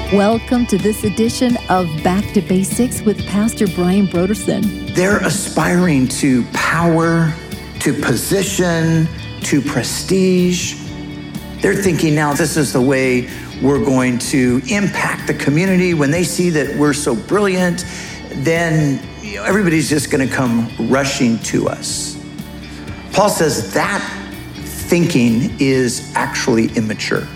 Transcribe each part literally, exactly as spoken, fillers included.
Welcome to this edition of Back to Basics with Pastor Brian Brodersen. They're aspiring to power, to position, to prestige. They're thinking now this is the way we're going to impact the community. When they see that we're so brilliant, then you know, everybody's just going to come rushing to us. Paul says that thinking is actually immature.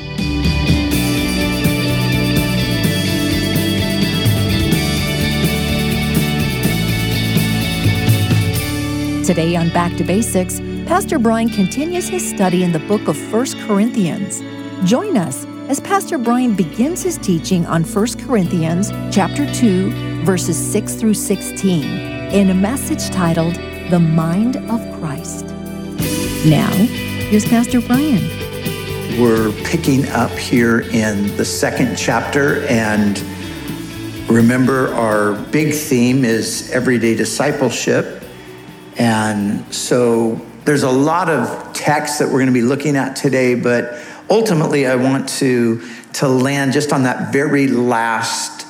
Today on Back to Basics, Pastor Brian continues his study in the book of First Corinthians. Join us as Pastor Brian begins his teaching on First Corinthians chapter two, verses six through sixteen, in a message titled, The Mind of Christ. Now, here's Pastor Brian. We're picking up here in the second chapter, and remember our big theme is everyday discipleship. And so there's a lot of text that we're going to be looking at today, but ultimately I want to, to land just on that very last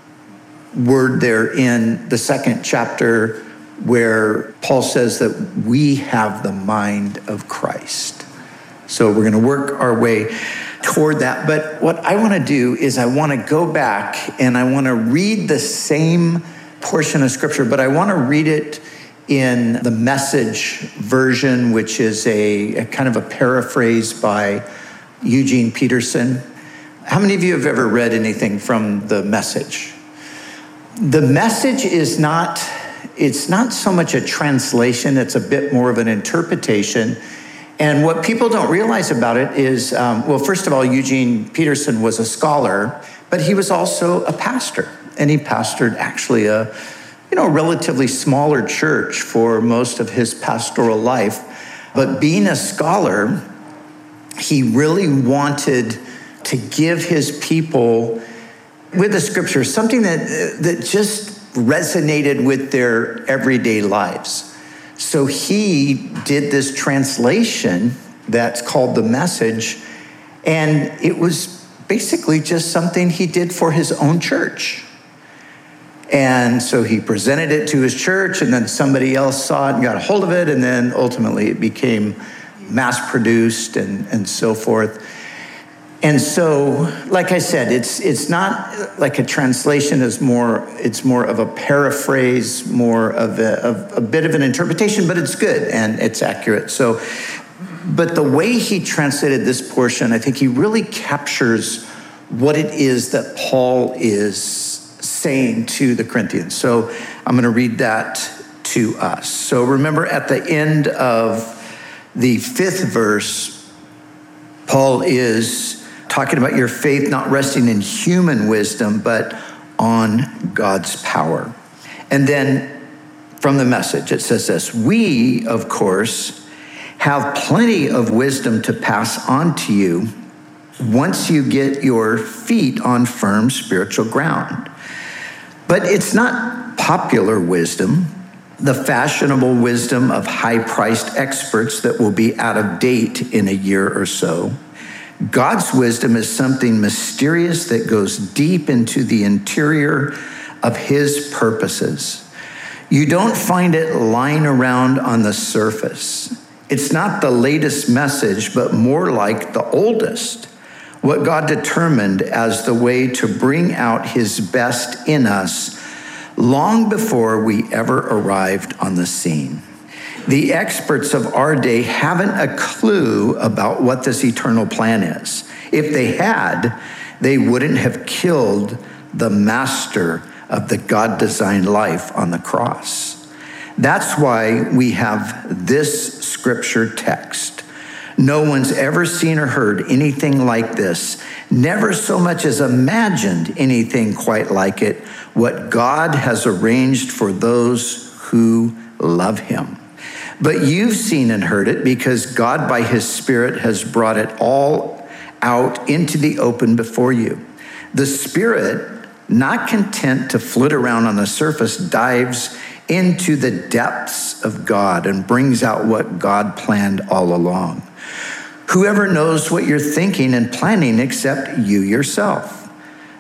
word there in the second chapter where Paul says that we have the mind of Christ. So we're going to work our way toward that. But what I want to do is I want to go back and I want to read the same portion of scripture, but I want to read it in the Message version, which is a, a kind of a paraphrase by Eugene Peterson. How many of you have ever read anything from the Message? The Message is not, it's not so much a translation, it's a bit more of an interpretation. And what people don't realize about it is, um, well, first of all, Eugene Peterson was a scholar, but he was also a pastor. And he pastored actually a you know, a relatively smaller church for most of his pastoral life. But being a scholar, he really wanted to give his people, with the scripture, something that, that just resonated with their everyday lives. So he did this translation that's called The Message, and it was basically just something he did for his own church. And so he presented it to his church, and then somebody else saw it and got a hold of it, and then ultimately it became mass-produced and, and so forth. And so, like I said, it's it's not like a translation, is more, it's more of a paraphrase, more of a, of a bit of an interpretation, but it's good and it's accurate. So, but the way he translated this portion, I think he really captures what it is that Paul is saying to the Corinthians. So I'm going to read that to us. So remember at the end of the fifth verse, Paul is talking about your faith not resting in human wisdom, but on God's power. And then from the Message, it says this: we, of course, have plenty of wisdom to pass on to you once you get your feet on firm spiritual ground. But it's not popular wisdom, the fashionable wisdom of high-priced experts that will be out of date in a year or so. God's wisdom is something mysterious that goes deep into the interior of his purposes. You don't find it lying around on the surface. It's not the latest message, but more like the oldest. What God determined as the way to bring out his best in us long before we ever arrived on the scene. The experts of our day haven't a clue about what this eternal plan is. If they had, they wouldn't have killed the master of the God-designed life on the cross. That's why we have this scripture text. No one's ever seen or heard anything like this, never so much as imagined anything quite like it, what God has arranged for those who love him. But you've seen and heard it because God by his Spirit has brought it all out into the open before you. The Spirit, not content to flit around on the surface, dives into the depths of God and brings out what God planned all along. Whoever knows what you're thinking and planning except you yourself?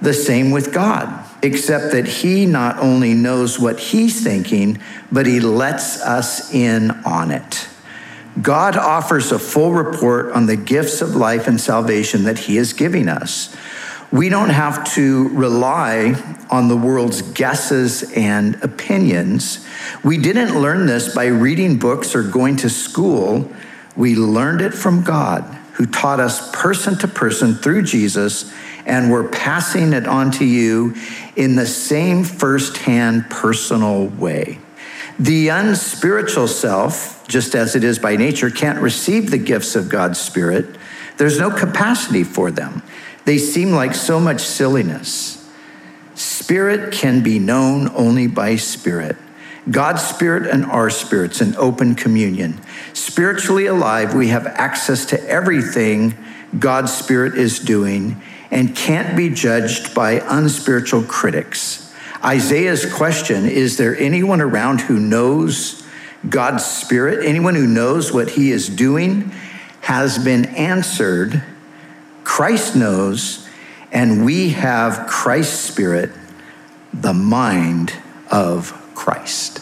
The same with God, except that he not only knows what he's thinking, but he lets us in on it. God offers a full report on the gifts of life and salvation that he is giving us. We don't have to rely on the world's guesses and opinions. We didn't learn this by reading books or going to school. We learned it from God, who taught us person to person through Jesus, and we're passing it on to you in the same firsthand personal way. The unspiritual self, just as it is by nature, can't receive the gifts of God's Spirit. There's no capacity for them. They seem like so much silliness. Spirit can be known only by Spirit. God's Spirit and our spirits in open communion. Spiritually alive, we have access to everything God's Spirit is doing and can't be judged by unspiritual critics. Isaiah's question, is there anyone around who knows God's Spirit? Anyone who knows what he is doing? Has been answered. Christ knows, and we have Christ's Spirit, the mind of Christ.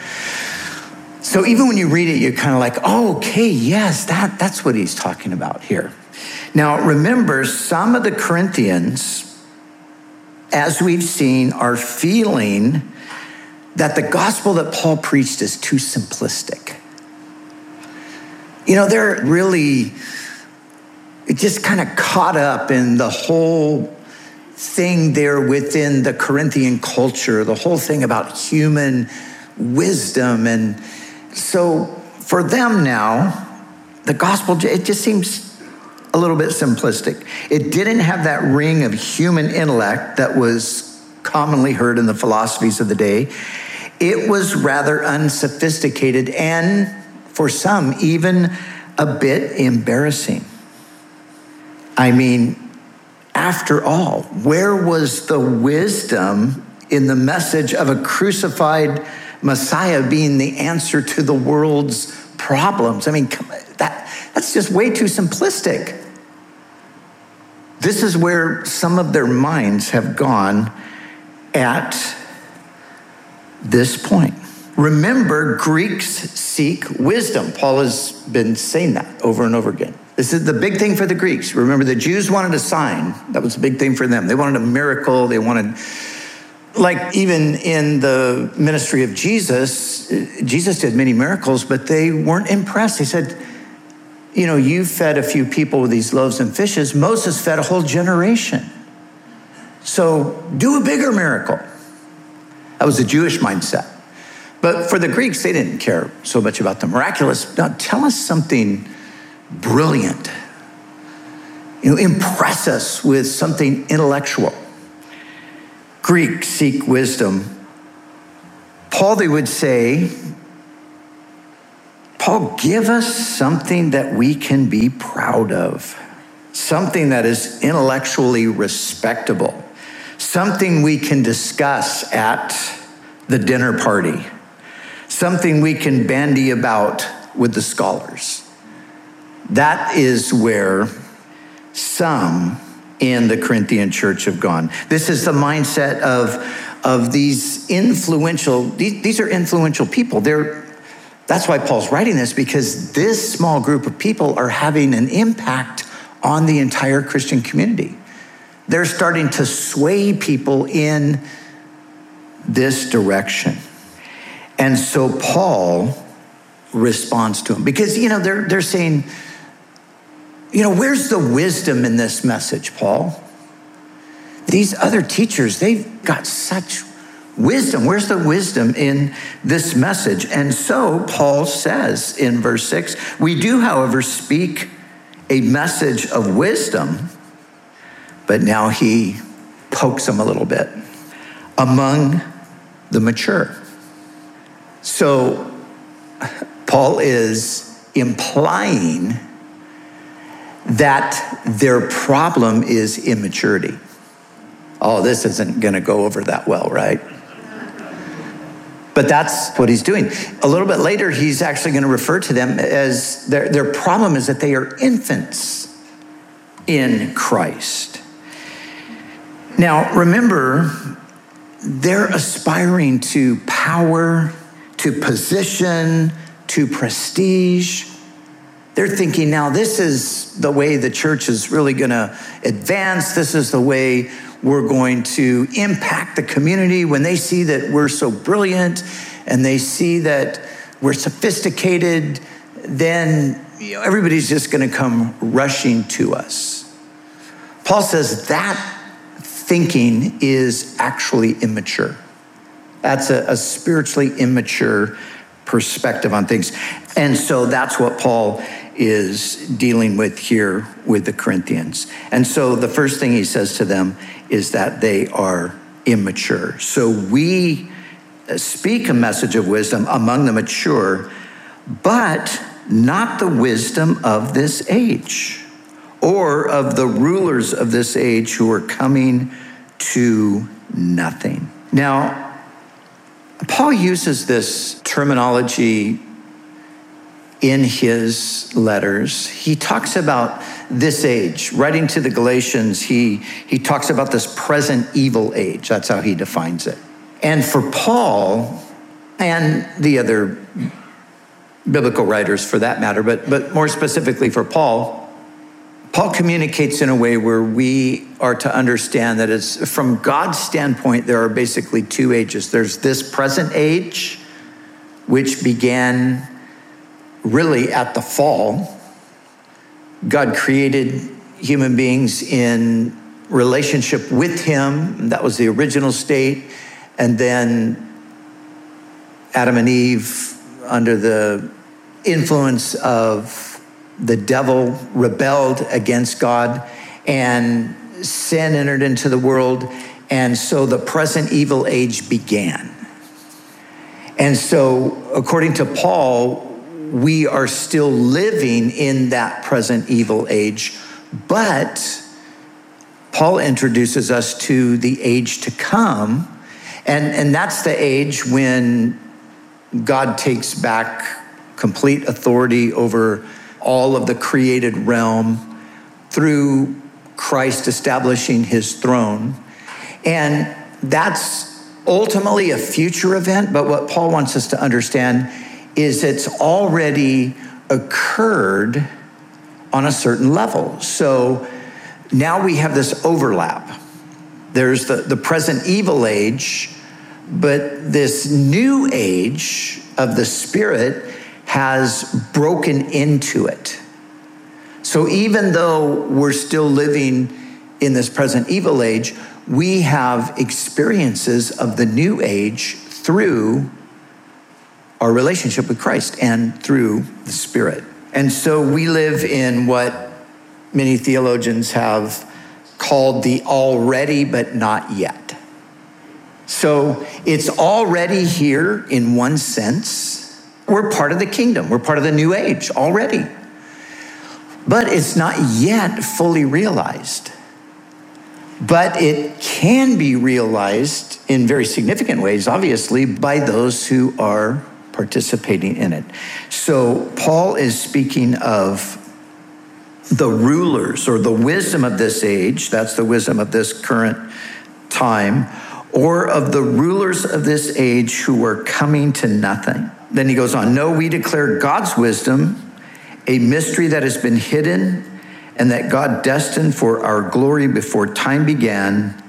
So even when you read it, you're kind of like, oh, okay, yes, that, that's what he's talking about here. Now, remember, some of the Corinthians, as we've seen, are feeling that the gospel that Paul preached is too simplistic. You know, they're really just kind of caught up in the whole thing there within the Corinthian culture, the whole thing about human wisdom. And so for them now, the gospel, it just seems a little bit simplistic. It didn't have that ring of human intellect that was commonly heard in the philosophies of the day. It was rather unsophisticated and, for some, even a bit embarrassing. I mean, after all, where was the wisdom in the message of a crucified Messiah being the answer to the world's problems? I mean, that, that's just way too simplistic. This is where some of their minds have gone at this point. Remember, Greeks seek wisdom. Paul has been saying that over and over again. This is the big thing for the Greeks. Remember, the Jews wanted a sign. That was a big thing for them. They wanted a miracle. They wanted, like even in the ministry of Jesus, Jesus did many miracles, but they weren't impressed. They said, you know, you fed a few people with these loaves and fishes. Moses fed a whole generation. So do a bigger miracle. That was the Jewish mindset. But for the Greeks, they didn't care so much about the miraculous. Now, tell us something brilliant. You know, impress us with something intellectual. Greeks seek wisdom. Paul, they would say, Paul, give us something that we can be proud of, something that is intellectually respectable, something we can discuss at the dinner party, something we can bandy about with the scholars. That is where some in the Corinthian church have gone. This is the mindset of, of these influential, these, these are influential people. They're, that's why Paul's writing this, because this small group of people are having an impact on the entire Christian community. They're starting to sway people in this direction. And so Paul responds to him because, you know, they're, they're saying, you know, where's the wisdom in this message, Paul? These other teachers, they've got such wisdom. Where's the wisdom in this message? And so Paul says in verse six, we do, however, speak a message of wisdom, but now he pokes them a little bit, among the mature. So Paul is implying that their problem is immaturity. Oh, this isn't going to go over that well, right? But that's what he's doing. A little bit later, he's actually going to refer to them as their, their problem is that they are infants in Christ. Now, remember, they're aspiring to power, to position, to prestige. They're thinking, now this is the way the church is really going to advance. This is the way we're going to impact the community. When they see that we're so brilliant and they see that we're sophisticated, then you know, everybody's just going to come rushing to us. Paul says that thinking is actually immature. That's a, a spiritually immature perspective on things. And so that's what Paul is dealing with here with the Corinthians. And so the first thing he says to them is that they are immature. So we speak a message of wisdom among the mature, but not the wisdom of this age or of the rulers of this age who are coming to nothing. Now, Paul uses this terminology in his letters. He talks about this age. Writing to the Galatians, he, he talks about this present evil age. That's how he defines it. And for Paul, and the other biblical writers for that matter, but, but more specifically for Paul, Paul communicates in a way where we are to understand that it's, from God's standpoint, there are basically two ages. There's this present age, which began really at the fall. God created human beings in relationship with him. That was the original state. And then Adam and Eve, under the influence of the devil, rebelled against God, and sin entered into the world. And so the present evil age began. And so, according to Paul, we are still living in that present evil age, but Paul introduces us to the age to come, and, and that's the age when God takes back complete authority over all of the created realm through Christ establishing his throne. And that's ultimately a future event, but what Paul wants us to understand is it's already occurred on a certain level. So now we have this overlap. There's the, the present evil age, but this new age of the Spirit has broken into it. So even though we're still living in this present evil age, we have experiences of the new age through our relationship with Christ and through the Spirit. And so we live in what many theologians have called the already but not yet. So it's already here in one sense. We're part of the kingdom. We're part of the new age already. But it's not yet fully realized. But it can be realized in very significant ways, obviously, by those who are participating in it. So Paul is speaking of the rulers or the wisdom of this age. That's the wisdom of this current time, or of the rulers of this age who are coming to nothing. Then he goes on, no, we declare God's wisdom, a mystery that has been hidden and that God destined for our glory before time began.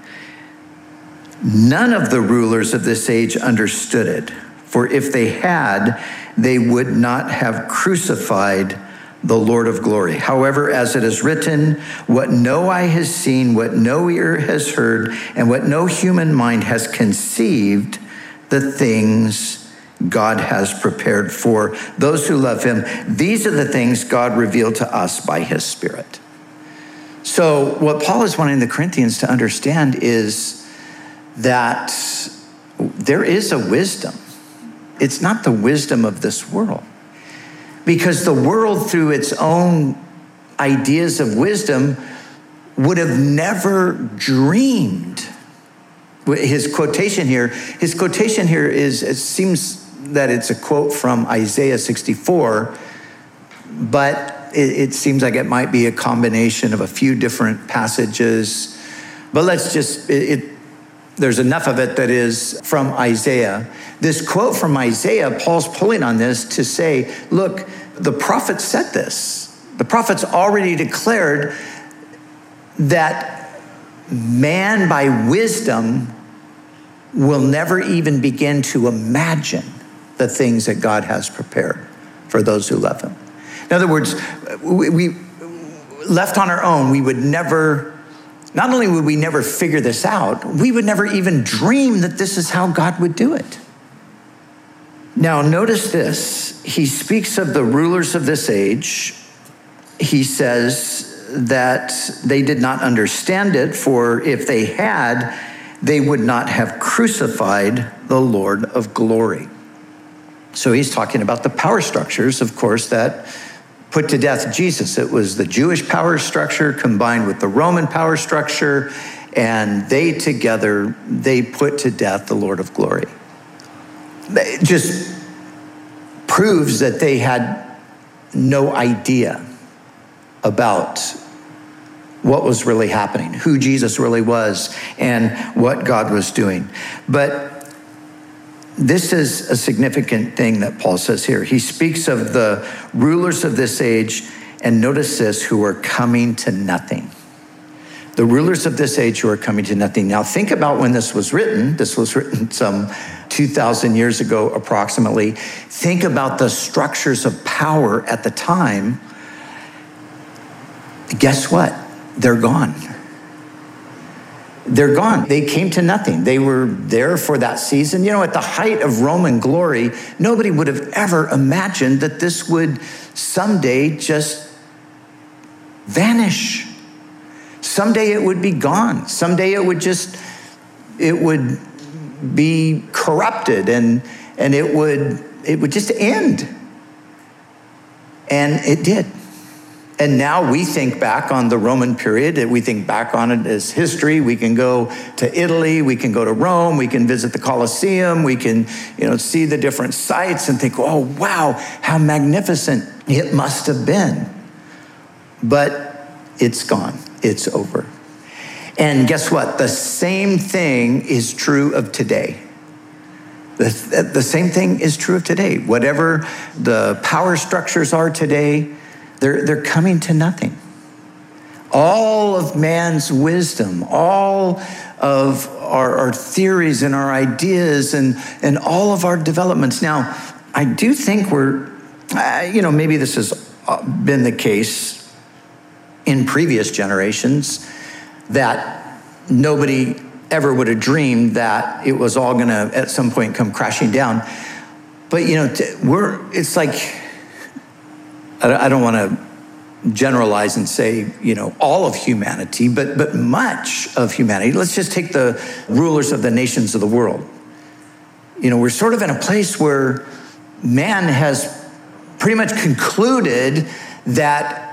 None of the rulers of this age understood it, for if they had, they would not have crucified the Lord of glory. However, as it is written, what no eye has seen, what no ear has heard, and what no human mind has conceived, the things God has prepared for those who love him. These are the things God revealed to us by his Spirit. So what Paul is wanting the Corinthians to understand is that there is a wisdom. It's not the wisdom of this world. Because the world, through its own ideas of wisdom, would have never dreamed. His quotation here, his quotation here is, it seems that it's a quote from Isaiah sixty-four, but it, it seems like it might be a combination of a few different passages. But let's just, it, it, there's enough of it that is from Isaiah. This quote from Isaiah, Paul's pulling on this to say, look, the prophets said this. The prophets already declared that man by wisdom will never even begin to imagine the things that God has prepared for those who love him. In other words, we, we left on our own, we would never, not only would we never figure this out, we would never even dream that this is how God would do it. Now, notice this. He speaks of the rulers of this age. He says that they did not understand it, for if they had, they would not have crucified the Lord of glory. So he's talking about the power structures, of course, that put to death Jesus. It was the Jewish power structure combined with the Roman power structure, and they together, they put to death the Lord of glory. It just proves that they had no idea about what was really happening, who Jesus really was, and what God was doing. But this is a significant thing that Paul says here. He speaks of the rulers of this age, and notice this, who are coming to nothing. The rulers of this age who are coming to nothing. Now think about when this was written. This was written some two thousand years ago approximately. Think about the structures of power at the time. Guess what? They're gone. They're gone. They came to nothing. They were there for that season. You know, at the height of Roman glory, nobody would have ever imagined that this would someday just vanish. Someday it would be gone. Someday it would just, it would be corrupted and, and it would, it would just end. And it did. And now we think back on the Roman period, we think back on it as history. We can go to Italy, we can go to Rome, we can visit the Colosseum, we can, you know, see the different sites and think, oh, wow, how magnificent it must have been. But it's gone, it's over. And guess what? The same thing is true of today. The, the same thing is true of today. Whatever the power structures are today, They're, they're coming to nothing. All of man's wisdom, all of our, our theories and our ideas and, and all of our developments. Now, I do think we're, uh, you know, maybe this has been the case in previous generations, that nobody ever would have dreamed that it was all gonna at some point come crashing down. But, you know, we're, it's like, I don't want to generalize and say, you know, all of humanity, but but much of humanity. Let's just take the rulers of the nations of the world. You know, we're sort of in a place where man has pretty much concluded that